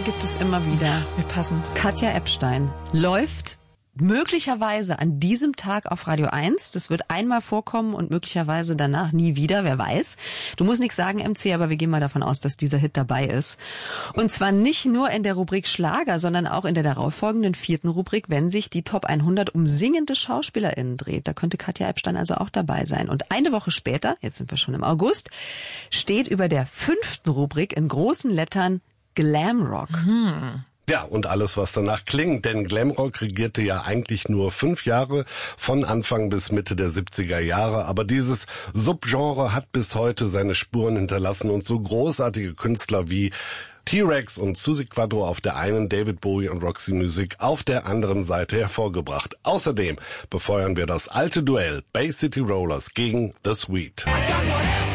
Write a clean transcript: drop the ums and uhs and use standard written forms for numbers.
gibt es immer wieder. Wie passend. Katja Epstein läuft möglicherweise an diesem Tag auf Radio 1. Das wird einmal vorkommen und möglicherweise danach nie wieder, wer weiß. Du musst nichts sagen, MC, aber wir gehen mal davon aus, dass dieser Hit dabei ist. Und zwar nicht nur in der Rubrik Schlager, sondern auch in der darauffolgenden 4. Rubrik, wenn sich die Top 100 um singende SchauspielerInnen dreht. Da könnte Katja Epstein also auch dabei sein. Und eine Woche später, jetzt sind wir schon im August, steht über der 5. Rubrik in großen Lettern Glamrock. Ja, und alles, was danach klingt, denn Glamrock regierte ja eigentlich nur 5 Jahre, von Anfang bis Mitte der 70er Jahre, aber dieses Subgenre hat bis heute seine Spuren hinterlassen und so großartige Künstler wie T-Rex und Suzi Quatro auf der einen, David Bowie und Roxy Music auf der anderen Seite hervorgebracht. Außerdem befeuern wir das alte Duell Bay City Rollers gegen The Sweet.